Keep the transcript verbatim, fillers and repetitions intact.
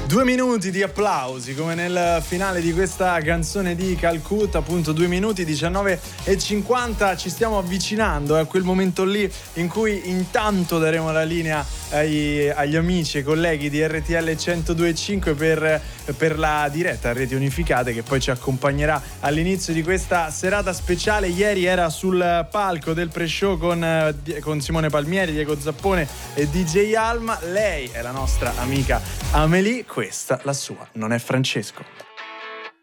Due minuti di applausi come nel finale di questa canzone di Calcutta, appunto due minuti, diciannove e cinquanta. Ci stiamo avvicinando a quel momento lì in cui intanto daremo la linea ai, agli amici e colleghi di R T L centodue e cinque per, per la diretta a Reti Unificate, che poi ci accompagnerà all'inizio di questa serata speciale. Ieri era sul palco del pre-show con, con Simone Palmieri, Diego Zappone e D J Alma. Lei è la nostra amica Amélie, questa la sua non è Francesco.